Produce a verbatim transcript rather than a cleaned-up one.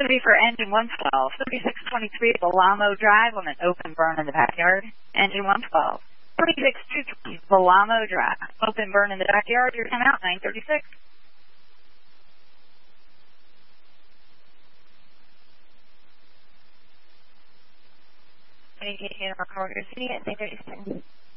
Going to be for engine one twelve, thirty-six twenty-three Belamo Drive on an open burn in the backyard. Engine one twelve, thirty-six twenty-three Belamo Drive, open burn in the backyard. You're ten out, nine thirty-six. Communication from Corridor City at nine thirty-six.